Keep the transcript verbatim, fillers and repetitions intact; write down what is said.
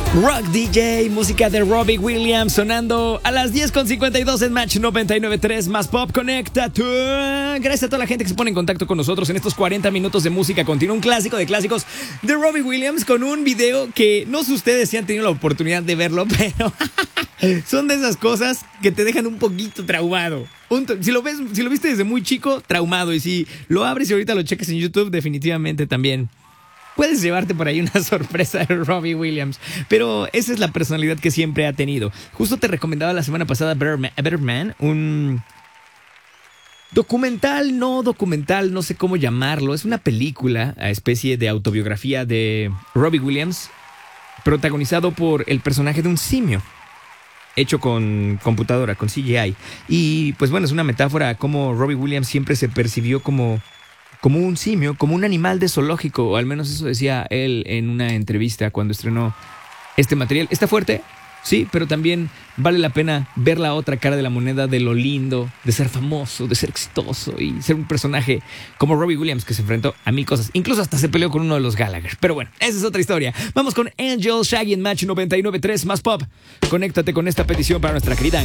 Rock D J, música de Robbie Williams sonando a las diez con cincuenta y dos en Match noventa y nueve punto tres más Pop. Conéctate. Gracias a toda la gente que se pone en contacto con nosotros en estos cuarenta minutos de música continua. Un clásico de clásicos de Robbie Williams con un video que no sé ustedes si han tenido la oportunidad de verlo, pero son de esas cosas que te dejan un poquito traumado. Un, si lo ves, si lo viste desde muy chico, traumado. Y si lo abres y ahorita lo cheques en YouTube, definitivamente también puedes llevarte por ahí una sorpresa de Robbie Williams. Pero esa es la personalidad que siempre ha tenido. Justo te recomendaba la semana pasada Better Man, Better Man, un documental, no documental, no sé cómo llamarlo. Es una película, a especie de autobiografía de Robbie Williams, protagonizado por el personaje de un simio, hecho con computadora, con C G I. Y pues bueno, es una metáfora a cómo Robbie Williams siempre se percibió como como un simio, como un animal de zoológico, o al menos eso decía él en una entrevista cuando estrenó este material. ¿Está fuerte? Sí, pero también vale la pena ver la otra cara de la moneda de lo lindo, de ser famoso, de ser exitoso y ser un personaje como Robbie Williams que se enfrentó a mil cosas. Incluso hasta se peleó con uno de los Gallagher. Pero bueno, esa es otra historia. Vamos con Angel, Shaggy en Match noventa y nueve punto tres más Pop. Conéctate con esta petición para nuestra querida